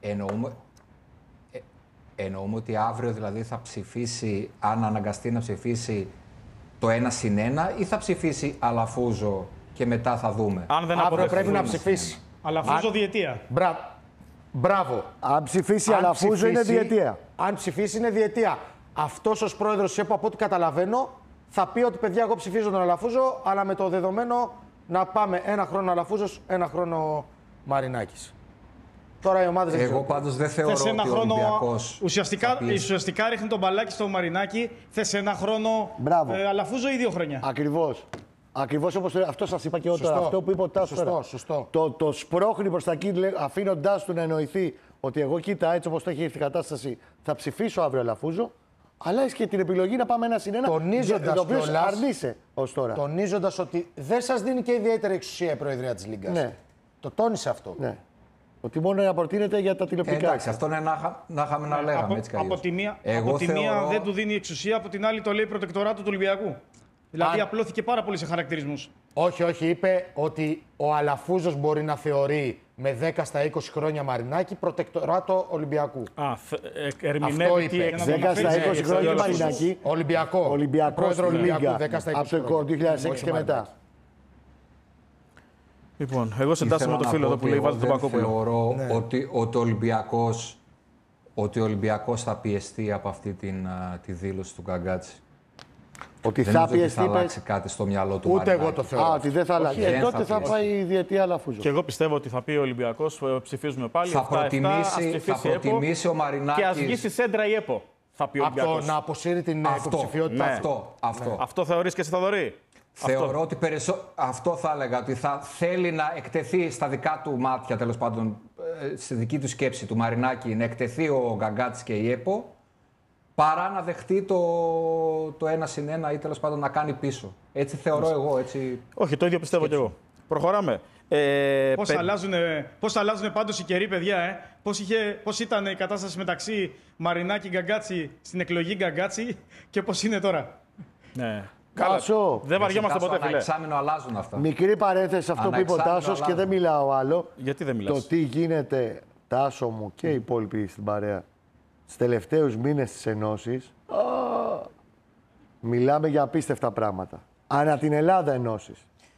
Εννοούμε ότι αύριο δηλαδή θα ψηφίσει, αν αναγκαστεί να ψηφίσει το 1-1 ή θα ψηφίσει Αλαφούζο και μετά θα δούμε.
Αν δεν
αύριο πρέπει να ψηφίσει.
Αλαφούζο διετία.
Μπράβο.
Αν ψηφίσει Αλαφούζο είναι διετία.
Αν ψηφίσει είναι διετία. Αυτός ως πρόεδρος της ΕΠΟ, από ό,τι καταλαβαίνω, θα πει ότι παιδιά, εγώ ψηφίζω τον Αλαφούζο, αλλά με το δεδομένο να πάμε 1 χρόνο Αλαφούζος, 1 χρόνο Μαρινάκης. Τώρα οι ομάδες.
Εγώ πάντως δεν θεωρώ ότι ο Ολυμπιακός.
Ουσιαστικά ρίχνει τον μπαλάκι στο Μαρινάκη. Θες 1 χρόνο Αλαφούζο ή 2 χρόνια.
Ακριβώς όπως αυτό σας είπα και εγώ τώρα. Αυτό που είπε ο Τάσος.
Σωστό.
Το σπρώχνει προς τα εκεί, αφήνοντάς του να εννοηθεί ότι εγώ κοίτα, έτσι όπως το έχει έρθει η κατάσταση, θα ψηφίσω αύριο Αλαφούζο. Αλλά έχει και την επιλογή να πάμε 1-1.
Τονίζοντας
το οποίο αρνείσαι ως τώρα.
Τονίζοντας ότι δεν σας δίνει και ιδιαίτερη εξουσία η Προεδρία της Λίγκας.
Ναι.
Το τόνισε αυτό.
Ναι. Ότι μόνο να προτείνεται για τα τηλεοπτικά.
Εντάξει, αυτό είναι να είχαμε να λέγαμε έτσι κι αλλιώς.
Από τη μία δεν του δίνει εξουσία, από την άλλη το λέει προτεκτοράτο του Ολυμπιακού. Δηλαδή απλώθηκε πάρα πολύ σε χαρακτηρισμούς.
Όχι, είπε ότι ο Αλαφούζος μπορεί να θεωρεί με 10 στα 20 χρόνια Μαρινάκη προτεκτοράτο Ολυμπιακού.
Ερμηνεύει τι
10 στα 20 χρόνια Μαρινάκη.
Ολυμπιακό.
Πρόεδρο Λίγκα.
10 στα 20
από το 2006 και μετά.
Λοιπόν, εγώ συντάσσομαι με το φίλο εδώ που λέει βάζει τον Πακόπουλο.
Θεωρώ ότι ο Ολυμπιακός θα πιεστεί από αυτή τη δήλωση του Γκαγκάτση.
Ότι
δεν
θα πιεστεί.
Θα αλλάξει κάτι στο μυαλό του.
Ούτε εγώ το θεωρώ.
Ότι δεν θα αλλάξει. Τότε θα πάει η διετία Αλαφούζο.
Και εγώ πιστεύω ότι θα πει ο Ολυμπιακός, ψηφίζουμε πάλι.
Θα προτιμήσει ο Μαρινάκης.
Και ας βγει στη σέντρα η ΕΠΟ. Θα πει ο Ολυμπιακός.
Αυτό να αποσύρει την υποψηφιότητα.
Αυτό
θεωρείς και εσύ, Θοδωρή?
Θεωρώ ότι αυτό θα έλεγα, ότι θα θέλει να εκτεθεί στα δικά του μάτια, τέλος πάντων, στη δική του σκέψη του Μαρινάκη, να εκτεθεί ο Γκαγκάτης και η ΕΠΟ, παρά να δεχτεί το 1-1 ή τέλος πάντων να κάνει πίσω. Έτσι θεωρώ εγώ. Έτσι...
Όχι, το ίδιο πιστεύω κι εγώ. Προχωράμε.
Πώς αλλάζουν πάντως οι καιροί, παιδιά. Πώς ήταν η κατάσταση μεταξύ Μαρινάκη Γκαγκάτση στην εκλογή Γκαγκάτση και πώς είναι τώρα.
Ναι.
Κάσο.
Δεν βαριόμαστε ποτέ, φίλε.
Εξάμηνο αλλάζουν αυτά.
Μικρή παρένθεση αυτό που είπε ο Τάσος και δεν μιλάω άλλο.
Γιατί δεν μιλάς?
Το τι γίνεται, Τάσο μου και οι υπόλοιποι στην παρέα, στους τελευταίους μήνες της Ενώσης, μιλάμε για απίστευτα πράγματα. Ανά την Ελλάδα Ενώσεις.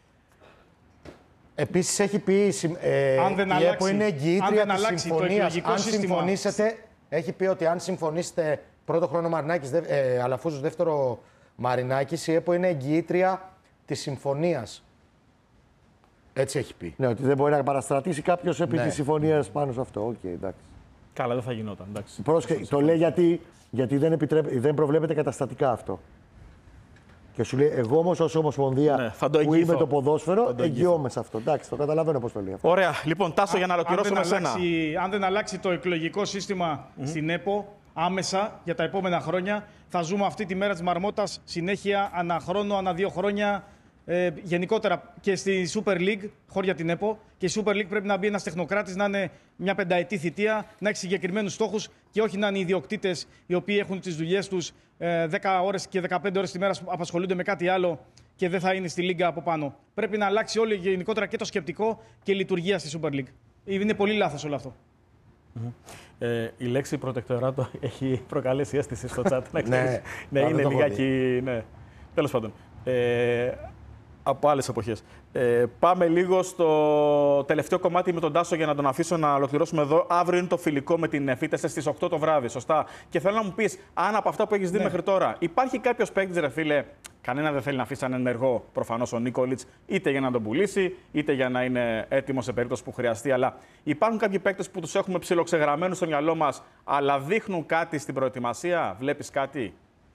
Επίσης έχει πει η ΕΠΟ είναι εγγυήτρια της συμφωνίας. Αν συμφωνήσετε, έχει πει ότι αν συμφωνήσετε πρώτο χρόνο Μαρινάκης, Αλαφούζος δεύτερο Μαρινάκης, η ΕΠΟ είναι εγγυήτρια της συμφωνίας. Έτσι έχει πει.
Ναι, ότι δεν μπορεί να παραστρατήσει κάποιος επί της συμφωνίας πάνω σε αυτό. Οκ, εντάξει.
Καλά, δεν θα γινόταν.
Το λέει γιατί δεν προβλέπεται καταστατικά αυτό. Και σου λέει, εγώ όμως ως Ομοσπονδία που είμαι το ποδόσφαιρο, εγγυώμαι σε αυτό. Εντάξει, το καταλαβαίνω πώς το λέει αυτό.
Ωραία. Λοιπόν, Τάσο, για να ολοκληρώσουμε εσένα.
Αν δεν αλλάξει το εκλογικό σύστημα στην ΕΠΟ άμεσα για τα επόμενα χρόνια, θα ζούμε αυτή τη μέρα της Μαρμότας συνέχεια, ανά χρόνο, ανά 2 χρόνια. Γενικότερα και στη Super League, χώρια την ΕΠΟ, και η Super League πρέπει να μπει ένας τεχνοκράτης, να είναι μια πενταετή θητεία, να έχει συγκεκριμένους στόχους και όχι να είναι ιδιοκτήτες οι οποίοι έχουν τις δουλειές τους 10 ώρες και 15 ώρες τη μέρα που απασχολούνται με κάτι άλλο και δεν θα είναι στη Λίγκα από πάνω. Πρέπει να αλλάξει όλο γενικότερα και το σκεπτικό και η λειτουργία στη Super League. Είναι πολύ λάθος όλο αυτό.
Η λέξη προτεκτοράτο έχει προκαλέσει αίσθηση στο chat.
Ναι,
είναι λιγάκι. Ναι. Τέλος πάντων. Από άλλες εποχές. Πάμε λίγο στο τελευταίο κομμάτι με τον Τάσο για να τον αφήσω να ολοκληρώσουμε εδώ. Αύριο είναι το φιλικό με την Εφήτες στις 8 το βράδυ, σωστά. Και θέλω να μου πεις, αν από αυτά που έχεις δει μέχρι τώρα, υπάρχει κάποιος παίκτης, ρε φίλε, Κανένα δεν θέλει να αφήσει ανενεργό προφανώς ο Νίκολιτς, είτε για να τον πουλήσει, είτε για να είναι έτοιμο σε περίπτωση που χρειαστεί. Αλλά υπάρχουν κάποιοι παίκτες που τους έχουμε ψιλοξεγραμμένους στο μυαλό μας, αλλά δείχνουν κάτι στην προετοιμασία. Βλέπεις κάτι?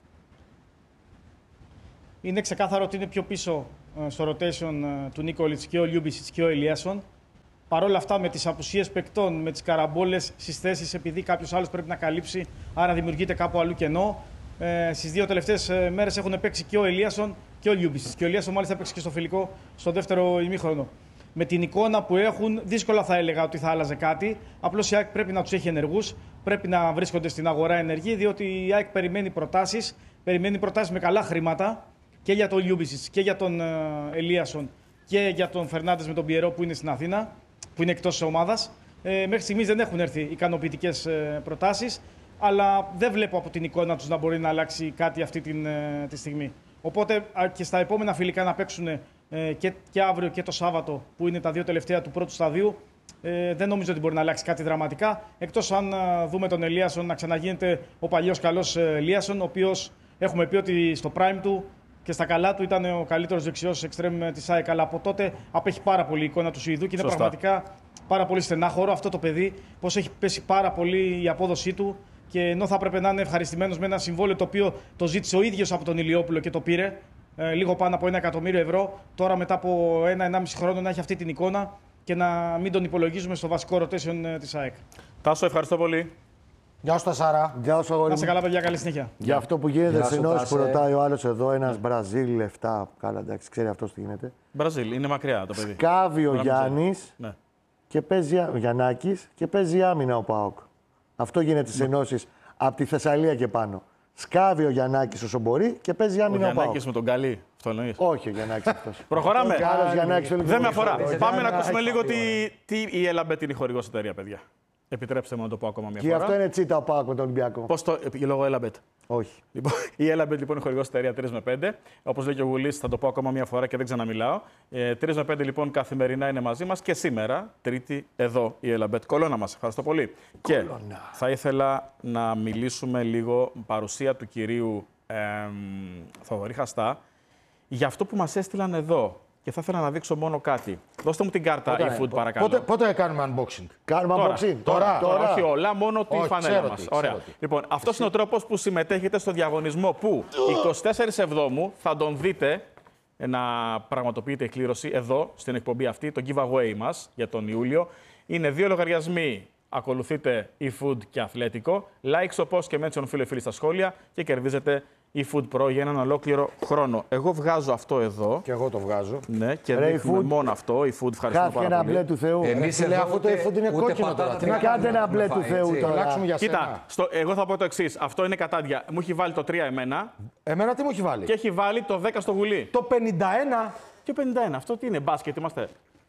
Είναι ξεκάθαρο ότι είναι πιο πίσω στο rotation του Νίκολιτς και ο Λιούμπισιτς και ο Ελιάσον. Παρ' όλα αυτά, με τις απουσίες παικτών, με τις καραμπόλες στις θέσεις, επειδή κάποιος άλλος πρέπει να καλύψει, άρα δημιουργείται κάπου αλλού κενό. Στις 2 τελευταίες μέρες έχουν παίξει και ο Ελιάσον και ο Λιούμπισιτς. Και ο Ελιάσον μάλιστα παίξει και στο φιλικό στο δεύτερο ημίχρονο. Με την εικόνα που έχουν, δύσκολα θα έλεγα ότι θα άλλαζε κάτι. Απλώς η ΑΕΚ πρέπει να τους έχει ενεργούς, πρέπει να βρίσκονται στην αγορά ενεργοί, διότι η ΑΕΚ περιμένει προτάσεις με καλά χρήματα και για τον Λιούμπισιτς και για τον Ελίασον και για τον Φερνάντες με τον Πιερό που είναι στην Αθήνα, που είναι εκτός της ομάδας. Μέχρι στιγμής δεν έχουν έρθει ικανοποιητικές προτάσεις, αλλά δεν βλέπω από την εικόνα τους να μπορεί να αλλάξει κάτι αυτή τη στιγμή. Οπότε και στα επόμενα φιλικά να παίξουν και αύριο και το Σάββατο, που είναι τα 2 τελευταία του πρώτου σταδίου, δεν νομίζω ότι μπορεί να αλλάξει κάτι δραματικά. Εκτός αν δούμε τον Ελίασον να ξαναγίνεται ο παλιός καλός Ελίασον, ο οποίος έχουμε πει ότι στο prime του και στα καλά του ήταν ο καλύτερος δεξιός εξτρέμ της ΑΕΚ. Αλλά από τότε απέχει πάρα πολύ η εικόνα του Σουηδού και είναι πραγματικά πάρα πολύ στενάχωρο αυτό το παιδί, πως έχει πέσει πάρα πολύ η απόδοσή του. Και ενώ θα έπρεπε να είναι ευχαριστημένος με ένα συμβόλαιο το οποίο το ζήτησε ο ίδιος από τον Ηλιόπουλο και το πήρε, λίγο πάνω από 1 εκατομμύριο ευρώ, τώρα μετά από 1-1,5 χρόνο να έχει αυτή την εικόνα και να μην τον υπολογίζουμε στο βασικό rotation της ΑΕΚ.
Τάσο, ευχαριστώ πολύ.
Γεια σου, Τασάρα.
Γεια σου, αγόρι.
Να σε καλά, παιδιά, καλή συνέχεια.
Για αυτό που γίνεται σε ενώσεις που ρωτάει ο άλλος εδώ, ένας Μπραζίλ λεφτά. Καλά, εντάξει, ξέρει αυτός τι γίνεται.
Μπραζίλ, είναι μακριά το παιδί.
Σκάβει ο Γιάννης και παίζει ο Γιαννάκης και παίζει άμυνα ο ΠΑΟΚ. Αυτό γίνεται στις ενώσεις από τη Θεσσαλία και πάνω. Σκάβει ο Γιαννάκης όσο μπορεί και παίζει άμυνα ο ΠΑΟΚ.
Ο Γιαννάκης με τον Καλή, αυτό εννοείς?
Όχι, ο Γιαννάκης αυτός.
Προχωράμε.
Δεν
με αφορά. Πάμε να ακούσουμε λίγο τι η Έλαμπετ είναι η χορηγός εταιρεία, παιδιά. Επιτρέψτε μου να το πω ακόμα μια φορά.
Και αυτό είναι τσίτα ο ΠΑΟΚ με τον Ολυμπιακό.
Πώς το. Λόγω Έλαμπετ.
Όχι.
Λοιπόν, η Έλαμπετ λοιπόν είναι χορηγός εταιρεία 3 με 5. Όπως λέει και ο Γουλής, θα το πω ακόμα μια φορά και δεν ξαναμιλάω. 3 με 5 λοιπόν καθημερινά είναι μαζί μας και σήμερα, Τρίτη, εδώ η Έλαμπετ. Κολώνα μας. Ευχαριστώ πολύ. Και θα ήθελα να μιλήσουμε λίγο παρουσία του κυρίου Θοδωρή Χαστά για αυτό που μας έστειλαν εδώ. Και θα ήθελα να δείξω μόνο κάτι. Δώστε μου την κάρτα eFood, παρακαλώ.
Πότε κάνουμε unboxing?
Κάνουμε unboxing.
Τώρα. Όχι όλα, μόνο τη φανέλα μας. Ωραία. Λοιπόν, αυτός είναι ο τρόπος που συμμετέχετε στο διαγωνισμό που 24 Εβδόμου θα τον δείτε να πραγματοποιείται η κλήρωση εδώ, στην εκπομπή αυτή, το giveaway μας για τον Ιούλιο. Είναι 2 λογαριασμοί. Ακολουθείτε eFood και Αθλέτικο. Like στο post και mention φίλοι στα σχόλια και κερδίζετε eFood Pro για έναν ολόκληρο χρόνο. Εγώ βγάζω αυτό εδώ.
Και εγώ το βγάζω.
Ναι, και δείχνουμε μόνο αυτό. eFood, ευχαριστούμε πάρα πολύ.
Κάθε ένα μπλε του Θεού.
Αφού το eFood είναι κόκκινο τώρα.
Τι να κάνετε ένα μπλε του Θεού
Το αλλάξουμε για σένα.
Κοίτα, εγώ θα πω το εξής. Αυτό είναι κατάντια. Μου έχει βάλει το 3 εμένα.
Εμένα τι μου έχει βάλει?
Και έχει βάλει το 10 στο γουλί.
Το 51.
Και 51. Αυτό τι είναι, μπάσκετ είμαστε?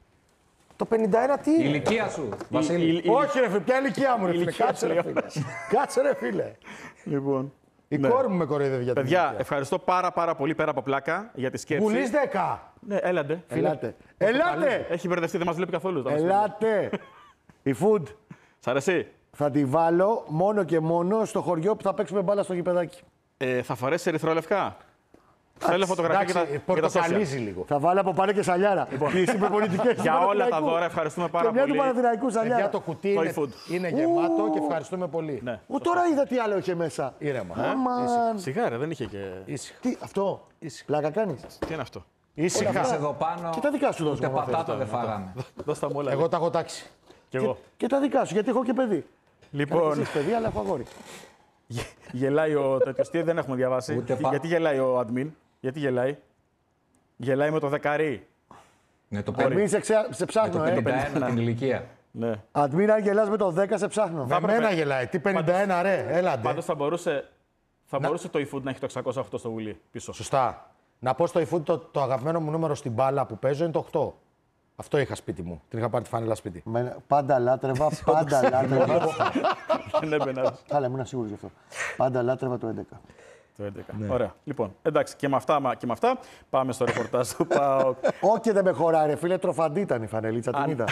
Το 51 τι είναι?
Η ηλικία σου, Βασίλη.
Όχι ρε φίλε, ποια ηλικία μου ρε φίλε. Κάτσε ρε φίλε.
Λοιπόν.
Η κόρη μου με κοροϊδεύει για την ηλικία.
Παιδιά, ευχαριστώ πάρα πολύ πέρα από πλάκα για τη σκέψη.
Γουλής 10.
Ναι, έλατε.
Ελάτε.
Έχει μπερδευτεί, δεν μας βλέπει καθόλου.
Ελάτε. eFood.
Σ' αρέσει?
Θα τη βάλω μόνο και μόνο στο χωριό που θα παίξουμε μπάλα στο γηπεδάκι.
Θα φορέσει ερυθρόλευκα. Θέλω φωτογραφία και τα
πορτοκαλίζει λίγο.
Θα βάλω από πάνω και σαλιάρα. Τις υπερπολιτικές
για όλα τα δώρα ευχαριστούμε πάρα πολύ.
Και μια του Παναθηναϊκού σαλιάρα.
Για το κουτί είναι γεμάτο και ευχαριστούμε πολύ.
Ναι.
Τώρα είδα τι άλλο είχε μέσα.
Ήρεμα.
Σιγάρα, δεν είχε και...
Τι, αυτό. Πλάκα κάνεις?
Τι είναι αυτό?
Ήσυχα εδώ πάνω.
Και τα δικά σου δώσουμε.
Ούτε πατάτα δεν φάγαμε.
Δώσ' τα μου όλα.
Εγώ τα έχω τάξει.
Κι εγώ.
Και τα δικά σου, γιατί έχω και παιδί.
Λοιπόν.
Έχεις παιδί, αλλά έχω αγόρι.
Γελάει ο τέτοιος. Τι δεν έχουμε διαβάσει. Γιατί γελάει ο admin? Γιατί γελάει? Γελάει με το δεκαρί.
Ναι, το
Admin σε ψάχνω,
το 51 την ηλικία.
Ναι.
Admin, αν γελάς με το 10, σε ψάχνω.
Με μένα γελάει. Τι 51 ρε, έλαντε.
Πάντως θα μπορούσε το eFood να έχει το 608 στο γουλί πίσω.
Σωστά. Να πω στο eFood το αγαπημένο μου νούμερο στην μπάλα που παίζω είναι το 8. Αυτό είχα σπίτι μου. Την είχα πάρει τη φανέλα σπίτι.
Πάντα λάτρευα, πάντα λάτρευα.
Δεν έμπαινα.
Καλά, ήμουν σίγουρος γι' αυτό. Πάντα λάτρευα το 11.
Το 11. Ναι. Ωραία. Λοιπόν, εντάξει, και με αυτά πάμε στο ρεπορτάζ του ΠΑΟΚ.
Όχι, δεν με χωράει, ρε φίλε, τροφαντή ήταν η φανελίτσα, την είδα.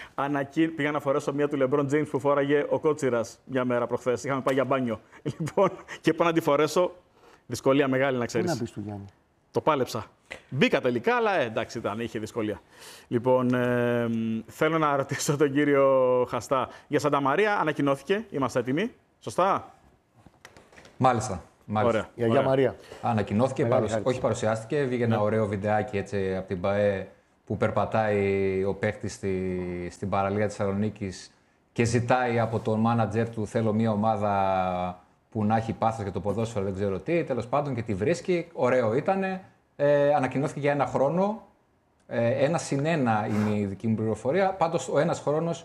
Πήγα να φορέσω μία του LeBron James που φόραγε ο Κότσιρας μια μέρα προχθές. Είχαμε πάει για μπάνιο. Λοιπόν, και πάω να τη φορέσω. Δυσκολία μεγάλη, να ξέρεις.
Τι να πεις του Γιάννη?
Το πάλεψα. Μπήκα τελικά, αλλά εντάξει, είχε δυσκολία. Λοιπόν, θέλω να ρωτήσω τον κύριο Χαστά. Για Σάντα Μαρία ανακοινώθηκε, είμαστε έτοιμοι, σωστά?
Μάλιστα.
Ωραία.
Η Αγία Μαρία.
Ανακοινώθηκε, όχι παρουσιάστηκε, βγήκε ένα ωραίο βιντεάκι έτσι, από την ΠΑΕ που περπατάει ο παίχτης στην παραλία της Θεσσαλονίκης και ζητάει από τον μάνατζερ του θέλω μια ομάδα που να έχει πάθος για το ποδόσφαιρο, δεν ξέρω τι, τέλος πάντων και τη βρίσκει. Ωραίο ήτανε. Ανακοινώθηκε για 1 χρόνο. 1+1 είναι η δική μου πληροφορία. Πάντως ο 1 χρόνος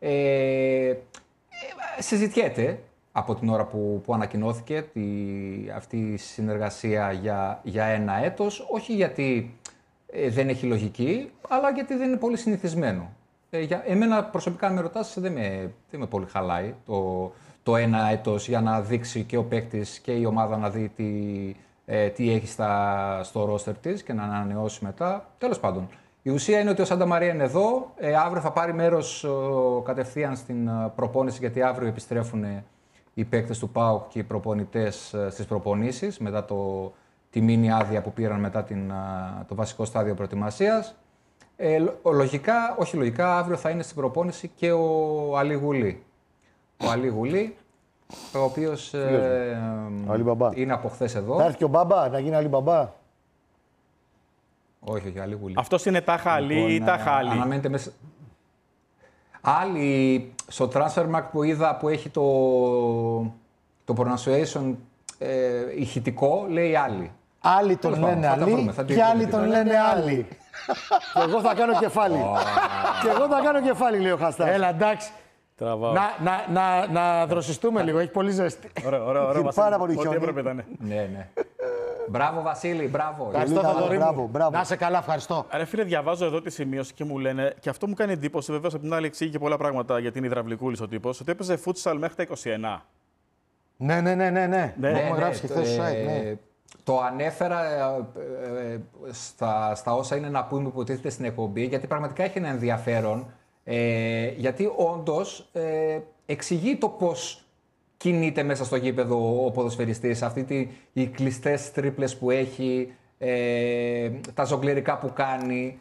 συζητιέται από την ώρα που ανακοινώθηκε αυτή η συνεργασία για 1 έτος. Όχι γιατί δεν έχει λογική, αλλά γιατί δεν είναι πολύ συνηθισμένο. Εμένα προσωπικά με ρωτάς δεν με πολύ χαλάει το 1 έτος για να δείξει και ο παίκτης και η ομάδα να δει τι έχει στο ρόστερ της και να ανανεώσει μετά. Τέλος πάντων, η ουσία είναι ότι ο Σάντα Μαρία είναι εδώ. Αύριο θα πάρει μέρος κατευθείαν στην προπόνηση, γιατί αύριο επιστρέφουν οι παίκτες του ΠΑΟΚ και οι προπονητές στις προπονήσεις μετά τη μίνι άδεια που πήραν μετά το βασικό στάδιο προετοιμασίας. Λογικά, αύριο θα είναι στην προπόνηση και ο Αλή Γουλή. Ο Αλή Γουλή, ο οποίος είναι από χθες εδώ.
Θα έρθει και ο Μπάμπα να γίνει Αλή Μπαμπά.
Όχι, Αλή Γουλή.
Αυτός είναι Τάχα Αλή ή Τάχα Αλή?
Αναμένεται μέσα. Άλλη, στο Transfermarkt που είδα που έχει το pronunciation ηχητικό, λέει Άλλη.
Άλλοι τον λένε Αλή και άλλοι τον λένε Άλλη. Και εγώ θα κάνω κεφάλι. Και εγώ θα κάνω κεφάλι, λέει ο Χαστάς.
Έλα, εντάξει. Να δροσιστούμε λίγο, έχει πολύ ζέστη.
Ωραία,
πάρα πολύ
ό,τι
χιόνι.
έπρεπε ήταν.
Ναι. Μπράβο, Βασίλη, μπράβο.
Ευχαριστώ, Θοδωρή μου.
Μπράβο.
Να είσαι καλά, ευχαριστώ.
Ρε φίλε, διαβάζω εδώ τη σημείωση και μου λένε, και αυτό μου κάνει εντύπωση, βεβαίως από την άλλη εξήγει και πολλά πράγματα γιατί είναι υδραυλικούλης ο τύπος, ότι έπαιζε futsal μέχρι τα 21.
Ναι. Έχουμε γράψει και χθες στο site.
Το ανέφερα στα όσα είναι να πούμε που υποτίθεται στην εκπομπή, γιατί πραγματικά έχει ένα ενδιαφέρον. Γιατί όντως εξηγεί το πώς κινείται μέσα στο γήπεδο ο ποδοσφαιριστής, οι κλειστές τρίπλες που έχει, τα ζογκλερικά που κάνει,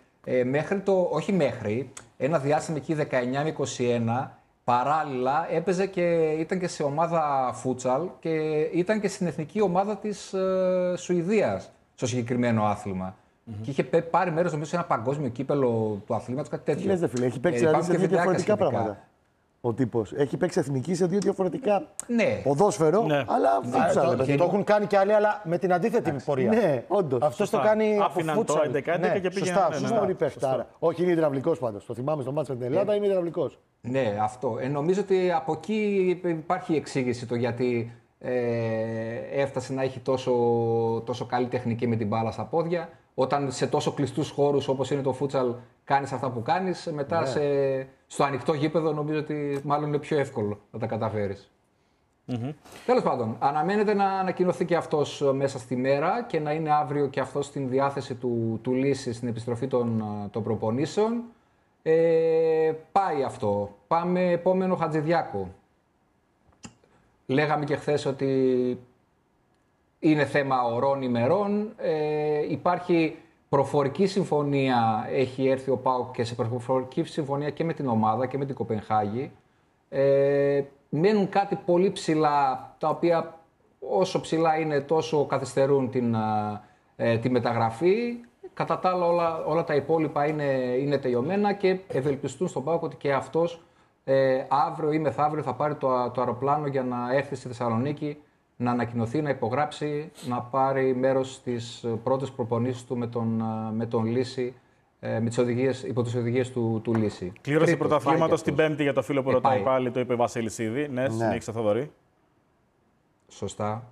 ένα διάστημα εκεί 19 με 21, παράλληλα έπαιζε και ήταν και σε ομάδα φούτσαλ και ήταν και στην εθνική ομάδα της Σουηδίας στο συγκεκριμένο άθλημα. Και είχε πάρει μέρος νομίζω σε ένα παγκόσμιο κύπελο του αθλήματος, κάτι τέτοιο.
Τι λες, δε φίλε, έχει παίξει δηλαδή σε δύο διαφορετικά πράγματα. Ο τύπος έχει παίξει εθνική σε δύο διαφορετικά ποδόσφαιρο, αλλά φούτσαλ.
Το έχουν κάνει και άλλοι, αλλά με την αντίθετη πορεία.
Ναι, όντως.
Αυτό το κάνει από
άφηναν το 11-11 και πήγαιναν.
Σωστά.
Όχι, είναι υδραυλικός πάντως. Το θυμάμαι στο μάτσο με την Ελλάδα, είναι υδραυλικός.
Ναι, αυτό. Νομίζω ότι από εκεί υπάρχει εξήγηση το γιατί έφτασε να έχει τόσο καλή τεχνική με την μπάλα στα πόδια. Όταν σε τόσο κλειστούς χώρους όπως είναι το φούτσαλ κάνεις αυτά που κάνεις, μετά στο ανοιχτό γήπεδο νομίζω ότι μάλλον είναι πιο εύκολο να τα καταφέρεις. Τέλος πάντων, αναμένεται να ανακοινωθεί και αυτός μέσα στη μέρα και να είναι αύριο και αυτός στην διάθεση του Λύση στην επιστροφή των προπονήσεων. Πάει αυτό. Πάμε επόμενο Χατζηδιάκο. Λέγαμε και χθες ότι είναι θέμα ωρών ημερών. Υπάρχει προφορική συμφωνία, έχει έρθει ο ΠΑΟΚ και σε προφορική συμφωνία και με την ομάδα και με την Κοπενχάγη. Μένουν κάτι πολύ ψηλά, τα οποία όσο ψηλά είναι τόσο καθυστερούν τη μεταγραφή. Κατά τα άλλα όλα τα υπόλοιπα είναι τελειωμένα και ευελπιστούν στον ΠΑΟΚ ότι και αυτός αύριο ή μεθαύριο θα πάρει το αεροπλάνο για να έρθει στη Θεσσαλονίκη, να ανακοινωθεί, να υπογράψει, να πάρει μέρος στις πρώτες προπονήσεις του με τον Λύση, υπό τις οδηγίες του Λύση.
Κλήρωση πρωταθλήματος την Πέμπτη για το φίλο που ρωτάει πάλι, το είπε ο Βασίλης ήδη. Ναι, συνέχισε Θοδωρή.
Σωστά.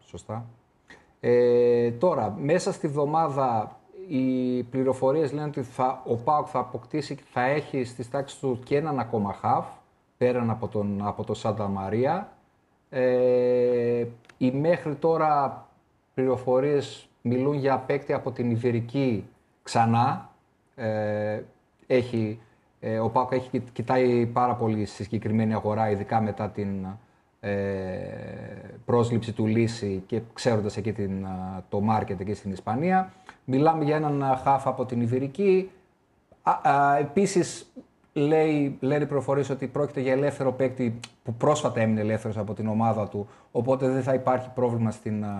Τώρα, μέσα στη βδομάδα οι πληροφορίες λένε ότι ο ΠΑΟΚ θα αποκτήσει, θα έχει στις τάξεις του και έναν ακόμα χαφ, πέραν από τον Σάντα Μαρία. Οι μέχρι τώρα πληροφορίες μιλούν για παίκτη από την Ιβηρική ξανά. Ο ΠΑΟΚ κοιτάει πάρα πολύ στη συγκεκριμένη αγορά, ειδικά μετά την πρόσληψη του Λύση και ξέροντας εκεί το μάρκετ εκεί στην Ισπανία. Μιλάμε για έναν χαφ από την Ιβηρική. Επίσης, λένε οι πληροφορίες ότι πρόκειται για ελεύθερο παίκτη που πρόσφατα έμεινε ελεύθερος από την ομάδα του, οπότε δεν θα υπάρχει πρόβλημα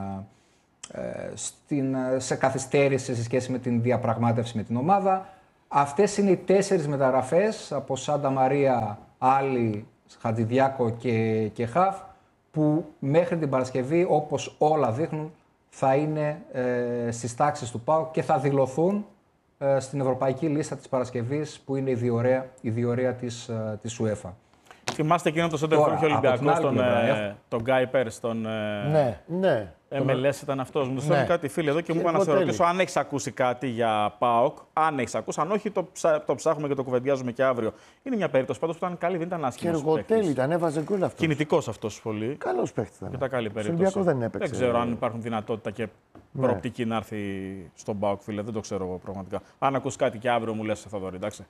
σε καθυστέρηση σε σχέση με την διαπραγμάτευση με την ομάδα. Αυτές είναι οι 4 μεταγραφές από Σάντα Μαρία, Άλλη, Χατζηδιάκο και Χαφ, που μέχρι την Παρασκευή, όπως όλα δείχνουν, θα είναι στις τάξεις του ΠΑΟΚ και θα δηλωθούν στην ευρωπαϊκή λίστα της Παρασκευής, που είναι η διορία της UEFA.
Θυμάστε εκείνο το σέντερ που είχε ο Ολυμπιακός, τον Γκάι Πέρς, τον
Ναι.
MLS ήταν αυτός. Μου στέλνουν κάτι φίλοι εδώ και μου είπαν να σε ρωτήσω αν έχεις ακούσει κάτι για ΠΑΟΚ. Αν έχεις ακούσει, αν όχι, το ψάχνουμε και το κουβεντιάζουμε και αύριο. Είναι μια περίπτωση πάντως που ήταν καλή, δεν ήταν άσχημος.
Και Εργοτέλη ήταν, έβαζε γκολ αυτός.
Κινητικός αυτός πολύ.
Καλός παίκτης ήταν.
Και τα καλή περίπτωση.
Δεν
ξέρω αν υπάρχουν δυνατότητα και προοπτική να έρθει στον ΠΑΟΚ, φίλε. Δεν το ξέρω εγώ πραγματικά. Αν ακούσει κάτι και αύριο μου λες, Θοδωρή, εντάξει.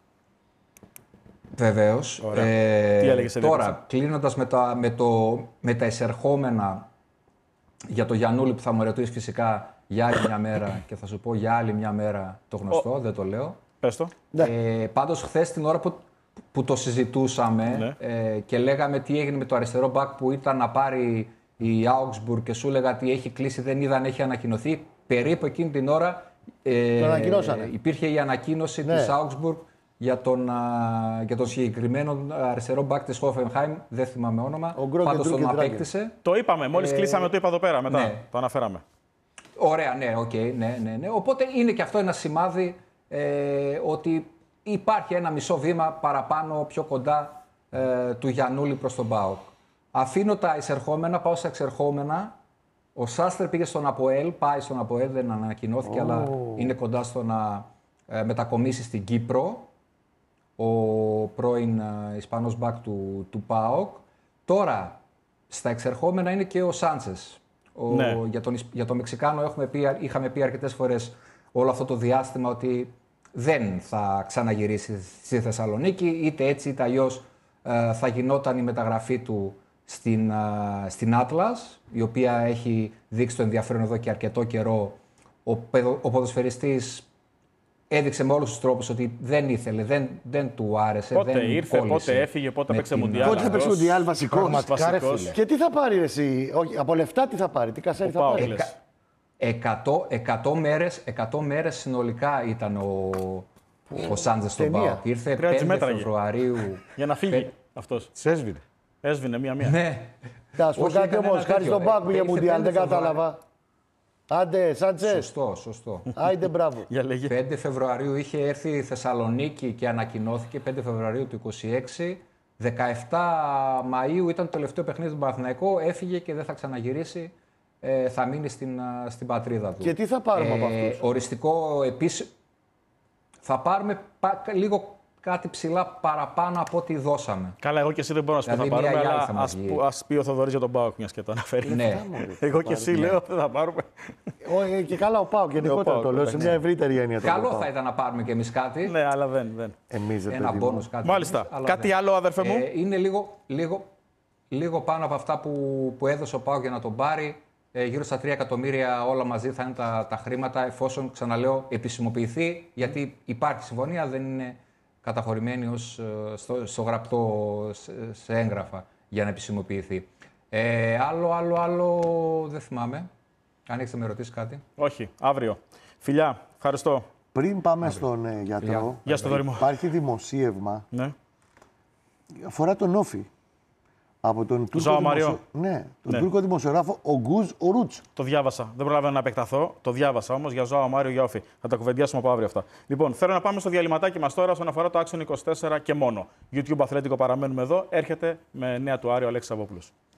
Βεβαίως. Τώρα, κλείνοντας με τα εισερχόμενα για το Γιαννούλη, που θα μου ρωτήσει φυσικά για άλλη μια μέρα και θα σου πω για άλλη μια μέρα το γνωστό, δεν το λέω.
Πες το.
Πάντως, χθες την ώρα που το συζητούσαμε και λέγαμε τι έγινε με το αριστερό μπακ που ήταν να πάρει η Augsburg και σου έλεγα ότι έχει κλείσει, δεν είδα αν έχει ανακοινωθεί, περίπου εκείνη την ώρα υπήρχε η ανακοίνωση της Augsburg για τον συγκεκριμένο αριστερό μπακ της Hoffenheim, δεν θυμάμαι όνομα, πάντως τον απέκτησε.
Το είπαμε, μόλις κλείσαμε το είπα εδώ πέρα, μετά το αναφέραμε.
Ωραία, ναι. Οπότε είναι και αυτό ένα σημάδι ότι υπάρχει ένα μισό βήμα παραπάνω πιο κοντά του Γιαννούλη προς τον ΠΑΟΚ. Αφήνω τα εισερχόμενα, πάω στα εξερχόμενα. Ο Σάστρε πήγε στον ΑΠΟΕΛ, πάει στον ΑΠΟΕΛ, δεν ανακοινώθηκε, αλλά είναι κοντά στο να μετακομίσει στην Κύπρο. Ο πρώην Ισπανός μπακ του ΠΑΟΚ. Τώρα, στα εξερχόμενα είναι και ο Σάντσες. Για τον Μεξικάνο είχαμε πει αρκετές φορές όλο αυτό το διάστημα ότι δεν θα ξαναγυρίσει στη Θεσσαλονίκη, είτε έτσι είτε αλλιώς θα γινόταν η μεταγραφή του στην Atlas, η οποία έχει δείξει το ενδιαφέρον εδώ και αρκετό καιρό. Ο ποδοσφαιριστής έδειξε με όλους τους τρόπους ότι δεν ήθελε, δεν του άρεσε.
Πότε
δεν
ήρθε, πότε έφυγε, πότε έπαιξε Μουντιάλ.
Πότε έπαιξε Μουντιάλ βασικός. Και τι θα πάρει εσύ, από λεφτά τι θα πάρει, τι κασέρι θα πάρει.
100 μέρες συνολικά ήταν ο Σάντζες στον ΠΑΟΚ. Ήρθε 5 Φεβρουαρίου.
Για να φύγει αυτός.
Σέσβηνε.
Έσβηνε μία-μία.
Ναι.
Θα σου πω κάτι όμως, χάρη στον ΠΑΟΚ για Μουντιάλ, δεν κατάλαβα. Άντε, Σάντσες.
Σωστό.
Άιντε, μπράβο.
5 Φεβρουαρίου είχε έρθει η Θεσσαλονίκη και ανακοινώθηκε 5 Φεβρουαρίου του 26. 17 Μαΐου ήταν το τελευταίο παιχνίδι του Παναθηναϊκού, έφυγε και δεν θα ξαναγυρίσει. Θα μείνει στην πατρίδα του.
Και τι θα πάρουμε από αυτούς.
Οριστικό επίσης. Θα πάρουμε λίγο κάτι ψηλά παραπάνω από ό,τι δώσαμε.
Καλά, εγώ και εσύ δεν μπορώ να σου πω θα πάρουμε, αλλά ας πει ο Θοδωρής για τον ΠΑΟΚ, μιας και το αναφέρει.
Ναι.
Εγώ και εσύ λέω δεν θα πάρουμε.
Και καλά ο ΠΑΟΚ, γενικότερα το λέω σε μια ευρύτερη έννοια.
Καλό θα ήταν να πάρουμε κι εμείς κάτι.
Ναι, αλλά δεν.
Ένα μπόνους κάτι.
Μάλιστα. Κάτι άλλο, αδερφέ μου.
Είναι λίγο πάνω από αυτά που έδωσε ο ΠΑΟΚ για να τον πάρει. Γύρω στα 3 εκατομμύρια όλα μαζί θα είναι τα χρήματα, εφόσον, ξαναλέω, επισημοποιηθεί, γιατί υπάρχει συμφωνία, δεν είναι καταχωρημένη στο γραπτό σε έγγραφα για να επισημοποιηθεί. Άλλο δεν θυμάμαι. Αν έχετε με ρωτήσει κάτι.
Όχι, αύριο. Φιλιά, ευχαριστώ.
Πριν πάμε στον γιατρό,
Γεια στο δωρή μου.
Υπάρχει δημοσίευμα.
Ναι.
Αφορά τον Όφη. Από τον Τούρκο δημοσιογράφο Ογκούζ Ορούτς.
Το διάβασα. Δεν προλάβαινα να επεκταθώ. Το διάβασα όμως για Ζωάο Μάριο, για Όφη. Θα τα κουβεντιάσουμε από αύριο αυτά. Λοιπόν, θέλω να πάμε στο διαλυματάκι μας τώρα όσον αφορά το Action 24 και μόνο. YouTube Αθλέτικο παραμένουμε εδώ. Έρχεται με νέα του Άριο Αλέξη Σαββόπουλος.